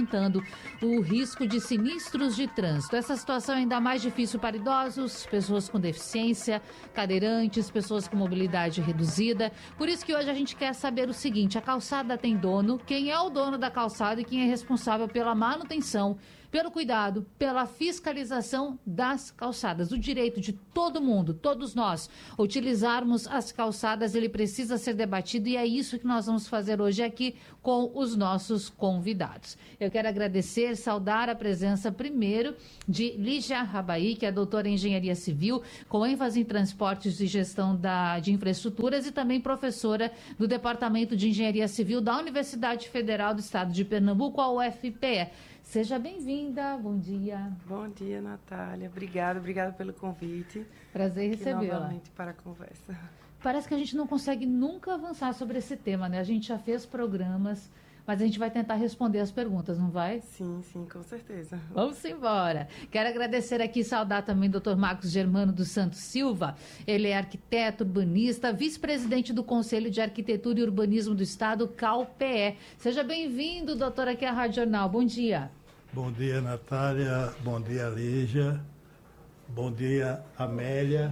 aumentando o risco de sinistros de trânsito. Essa situação é ainda mais difícil para idosos, pessoas com deficiência, cadeirantes, pessoas com mobilidade reduzida. Por isso que hoje a gente quer saber o seguinte: a calçada tem dono? Quem é o dono da calçada e quem é responsável pela manutenção, pelo cuidado, pela fiscalização das calçadas? O direito de todo mundo, todos nós, utilizarmos as calçadas, ele precisa ser debatido, e é isso que nós vamos fazer hoje aqui com os nossos convidados. Eu quero agradecer, saudar a presença primeiro de Lígia Rabai, que é doutora em Engenharia Civil, com ênfase em transportes e gestão de infraestruturas, e também professora do Departamento de Engenharia Civil da Universidade Federal do Estado de Pernambuco, a UFPE. Seja bem-vinda, bom dia. Bom dia, Natália. Obrigada pelo convite. Prazer recebê-la. Novamente para a conversa. Parece que a gente não consegue nunca avançar sobre esse tema, né? A gente já fez programas, mas a gente vai tentar responder as perguntas, não vai? Sim, com certeza. Vamos embora. Quero agradecer aqui e saudar também o Dr. Marcos Germano dos Santos Silva. Ele é arquiteto, urbanista, vice-presidente do Conselho de Arquitetura e Urbanismo do Estado, CalPE. Seja bem-vindo, doutor, aqui à Rádio Jornal. Bom dia. Bom dia, Natália. Bom dia, Lígia. Bom dia, Amélia.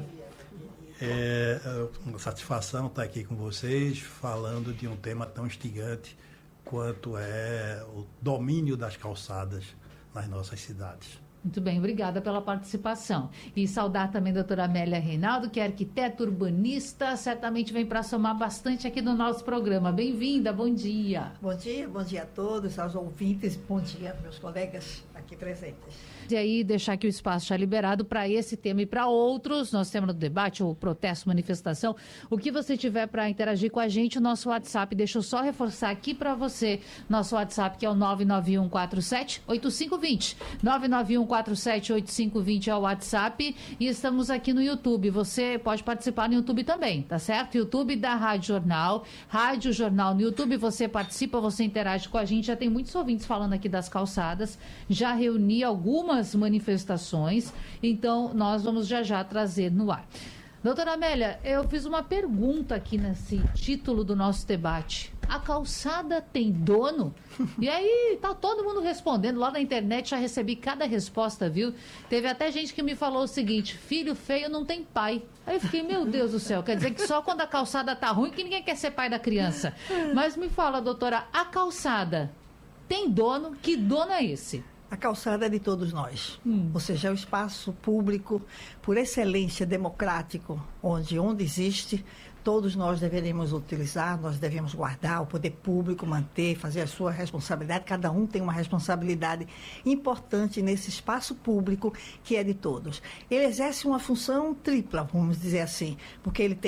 É uma satisfação estar aqui com vocês, falando de um tema tão instigante quanto é o domínio das calçadas nas nossas cidades. Muito bem, obrigada pela participação. E saudar também a doutora Amélia Reinaldo, que é arquiteta urbanista, certamente vem para somar bastante aqui no nosso programa. Bem-vinda, bom dia. Bom dia a todos, aos ouvintes, bom dia, meus colegas aqui presentes. E aí, deixar aqui o espaço já liberado para esse tema e para outros. Nós temos no debate, ou protesto, manifestação. O que você tiver para interagir com a gente, o nosso WhatsApp, deixa eu só reforçar aqui para você. Nosso WhatsApp, que é o 99147-8520. 99147-8520 é o WhatsApp. E estamos aqui no YouTube. Você pode participar no YouTube também, tá certo? YouTube da Rádio Jornal. Rádio Jornal no YouTube. Você participa, você interage com a gente. Já tem muitos ouvintes falando aqui das calçadas. Já reuni algumas manifestações, então nós vamos já trazer no ar. Doutora Amélia, eu fiz uma pergunta aqui nesse título do nosso debate: a calçada tem dono? E aí tá todo mundo respondendo, lá na internet já recebi cada resposta, viu? Teve até gente que me falou o seguinte: filho feio não tem pai. Aí eu fiquei, meu Deus do céu, quer dizer que só quando a calçada tá ruim que ninguém quer ser pai da criança. Mas me fala, doutora, a calçada tem dono? Que dono é esse? A calçada é de todos nós, ou seja, é o espaço público, por excelência, democrático, onde existe, todos nós deveríamos utilizar, nós devemos guardar, o poder público manter, fazer a sua responsabilidade. Cada um tem uma responsabilidade importante nesse espaço público que é de todos. Ele exerce uma função tripla, vamos dizer assim, porque ele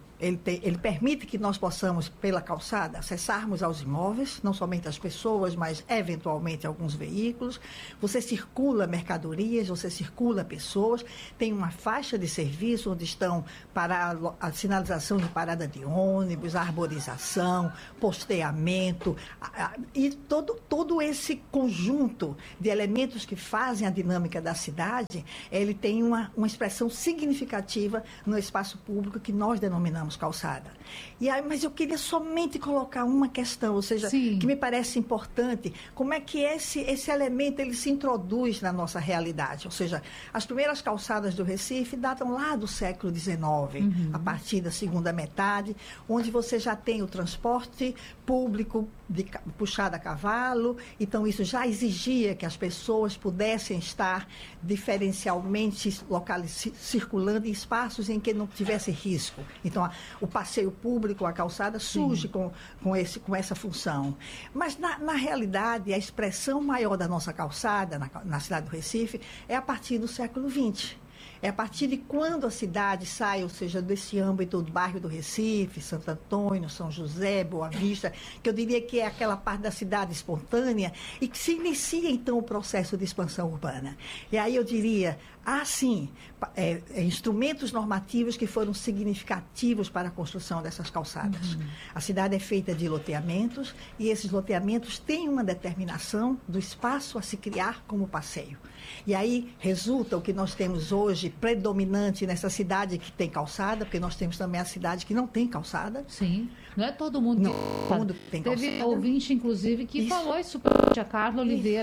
permite que nós possamos, pela calçada, acessarmos aos imóveis, não somente as pessoas, mas eventualmente alguns veículos. Você circula mercadorias, você circula pessoas, tem uma faixa de serviço onde estão para a sinalização de parada de ônibus, a arborização, posteamento, e todo esse conjunto de elementos que fazem a dinâmica da cidade, ele tem uma expressão significativa no espaço público que nós denominamos calçada. Mas eu queria somente colocar uma questão, ou seja, Sim, que me parece importante: como é que esse elemento ele se introduz na nossa realidade? Ou seja, as primeiras calçadas do Recife datam lá do século XIX, a partir da segunda metade, onde você já tem o transporte público puxado a cavalo. Então isso já exigia que as pessoas pudessem estar diferencialmente circulando em espaços em que não tivesse risco. Então o passeio público, a calçada, surge com essa função. Mas na realidade, a expressão maior da nossa calçada na cidade do Recife é a partir do século XX. É a partir de quando a cidade sai, ou seja, desse âmbito do bairro do Recife, Santo Antônio, São José, Boa Vista, que eu diria que é aquela parte da cidade espontânea, e que se inicia, então, o processo de expansão urbana. E aí eu diria, sim, instrumentos normativos que foram significativos para a construção dessas calçadas. A cidade é feita de loteamentos, e esses loteamentos têm uma determinação do espaço a se criar como passeio. E aí resulta o que nós temos hoje predominante nessa cidade que tem calçada, porque nós temos também a cidade que não tem calçada. Sim, não é todo mundo que tem calçada. Teve ouvinte, inclusive, que falou isso para a Carla Oliveira.